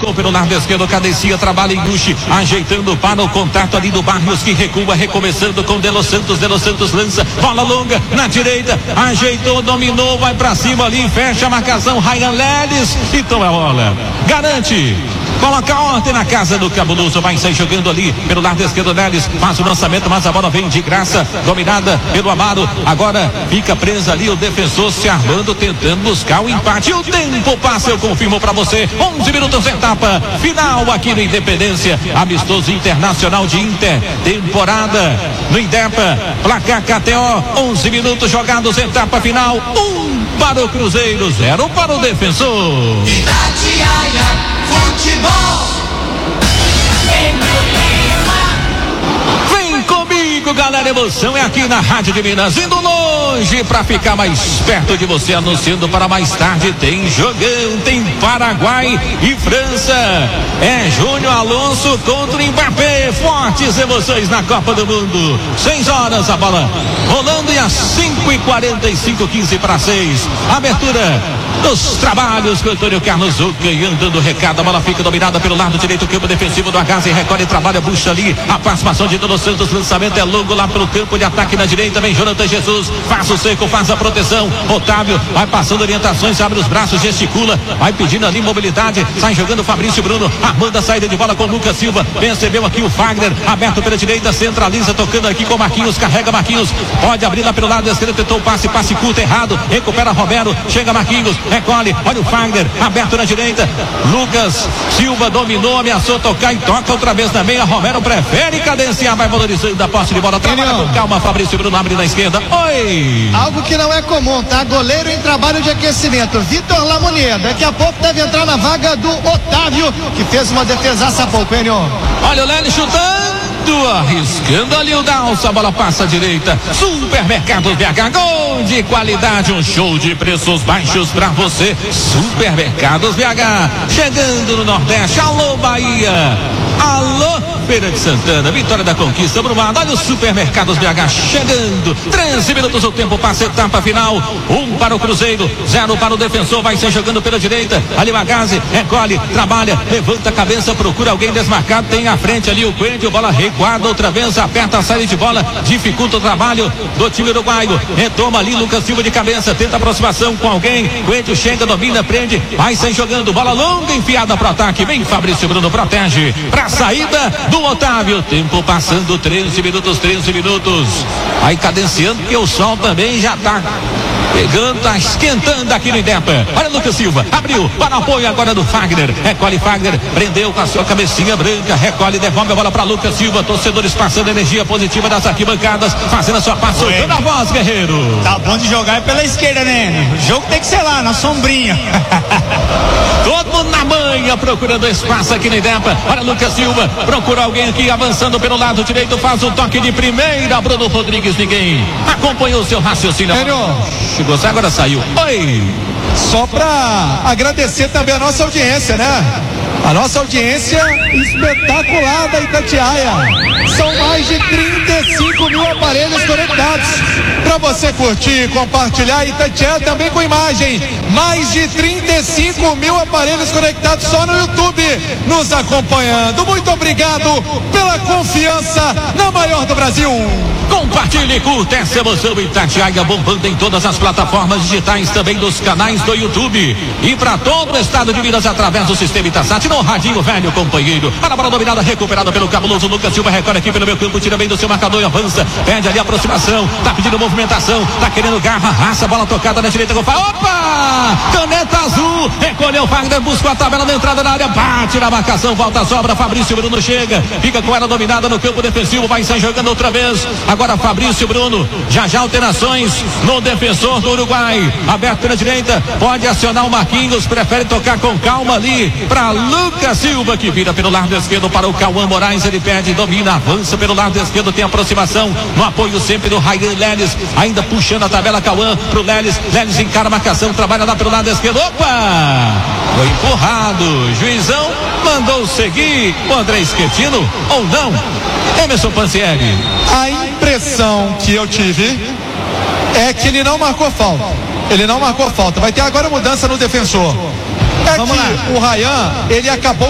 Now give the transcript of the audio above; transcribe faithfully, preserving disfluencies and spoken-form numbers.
Tocou pelo lado esquerdo, cadencia, trabalha em Gucci, ajeitando para o contato ali do Barrios, que recua, recomeçando com Delo Santos. Delo Santos lança, bola longa na direita, ajeitou, dominou, vai pra cima ali, fecha a marcação, Ryan Leles e toma a bola. Garante. Coloca ordem na casa do Cabuloso, vai sair jogando ali pelo lado esquerdo. Neles faz o lançamento, mas a bola vem de graça, dominada pelo Amaro. Agora fica presa ali o defensor se armando, tentando buscar o empate. O tempo passa, eu confirmo pra você. onze minutos, etapa final aqui no Independência, amistoso internacional de Inter, temporada no Indepa, placar K T O, onze minutos jogados, etapa final, um para o Cruzeiro, zero para o defensor. Itatiaia Futebol. Vem comigo, galera, emoção é aqui na Rádio de Minas, indo longe pra ficar mais perto de você, anunciando para mais tarde, tem jogão, tem Paraguai e França, é Júnior Alonso contra o Mbappé, fortes emoções na Copa do Mundo, seis horas a bola rolando e às cinco e quarenta e cinco, quinze para seis, abertura dos trabalhos com o Antônio Carlos Zucca e andando o recado, a bola fica dominada pelo lado direito, campo defensivo do H Z, recolhe, trabalha, bucha ali, a participação de Delo Santos, lançamento é longo lá pelo campo de ataque na direita, vem Jonathan Jesus, faz o seco, faz a proteção, Otávio vai passando orientações, abre os braços, gesticula, vai pedindo ali mobilidade, sai jogando Fabrício Bruno, armando a saída de bola com Lucas Silva, percebeu aqui o Fagner, aberto pela direita, centraliza, tocando aqui com Marquinhos, carrega Marquinhos, pode abrir lá pelo lado esquerdo, tentou o passe, passe curto, errado, recupera Romero, chega Marquinhos, recolhe, olha o Fagner, aberto na direita, Lucas Silva dominou, ameaçou tocar e toca outra vez na meia, Romero prefere cadenciar, vai valorizando a posse de bola, trabalha com calma, Fabrício Bruno abre na esquerda, oi! Algo que não é comum, tá? Goleiro em trabalho de aquecimento, Vitor Lamunier, daqui a pouco deve entrar na vaga do Otávio, que fez uma defesaça há pouco, Enio. Olha o Lélio chutando, arriscando ali o Dalso, a bola passa à direita, Supermercados B H, gol de qualidade, um show de preços baixos pra você, Supermercados B H, chegando no Nordeste, alô Bahia, alô Feira de Santana, Vitória da Conquista, Brumado, olha o Supermercados B H chegando, treze minutos o tempo passa, etapa final, um para o Cruzeiro, zero para o defensor, vai ser jogando pela direita, ali o Agaze, recolhe, trabalha, levanta a cabeça, procura alguém desmarcado, tem à frente ali o Coelho, bola recuada outra vez, aperta a saída de bola, dificulta o trabalho do time uruguaio, retoma ali Lucas Silva de cabeça, tenta aproximação com alguém, Coelho chega, domina, prende, vai sair jogando, bola longa, enfiada pro ataque, vem Fabrício Bruno, protege, pra saída do Otávio, tempo passando, treze minutos, treze minutos, aí cadenciando, que o sol também já tá pegando, tá esquentando aqui no Indepa, olha Lucas Silva, abriu, para apoio agora do Fagner, recolhe Fagner, prendeu com a sua cabecinha branca, recolhe, devolve a bola para Lucas Silva, torcedores passando energia positiva das arquibancadas, fazendo a sua passo, soltando a voz, guerreiro. Tá bom de jogar é pela esquerda, né? O jogo tem que ser lá, na sombrinha. Todo mundo na manha, procurando espaço aqui no Indepa, olha Lucas Silva, procura alguém aqui, avançando pelo lado direito, faz o toque de primeira, Bruno Rodrigues, ninguém acompanhou o seu raciocínio. Chegou, agora saiu. Oi! Só pra agradecer também a nossa audiência, né? A nossa audiência espetacular da Itatiaia. São mais de trinta e cinco mil aparelhos conectados. Pra você curtir, compartilhar, Itatiaia também com imagem. Mais de trinta e cinco mil aparelhos conectados só no YouTube, nos acompanhando. Muito obrigado pela confiança na maior do Brasil. Compartilhe, curta essa emoção, Itatiaia bombando em todas as plataformas digitais, também dos canais do YouTube e para todo o estado de Minas através do sistema Itasat no radinho velho, companheiro. Para a bola dominada, recuperada pelo Cabuloso, Lucas Silva recolhe aqui pelo meu campo, tira bem do seu marcador e avança, pede ali a aproximação, tá pedindo movimentação, tá querendo garra, raça, bola tocada na direita, opa! Caneta azul, recolheu o Fagner, buscou a tabela da entrada na área, bate na marcação, volta a sobra, Fabrício Bruno chega, fica com ela dominada no campo defensivo, vai sair jogando outra vez, agora Fabrício Bruno, já já alterações no defensor do Uruguai, aberto pela direita, pode acionar o Marquinhos, prefere tocar com calma ali para Lucas Silva, que vira pelo lado esquerdo para o Cauã Moraes, ele perde, domina, avança pelo lado esquerdo, tem aproximação, no apoio sempre do Ryan Leles, ainda puxando a tabela, Cauã pro Leles, Leles encara a marcação, trabalha lá pelo lado esquerdo, opa! Foi empurrado, juizão mandou seguir o André Schettino, ou não? Emerson Pansieri. A impressão que eu tive é que ele não marcou falta. Ele não marcou falta. Vai ter agora mudança no defensor. É Vamos que lá. O Ryan, ele acabou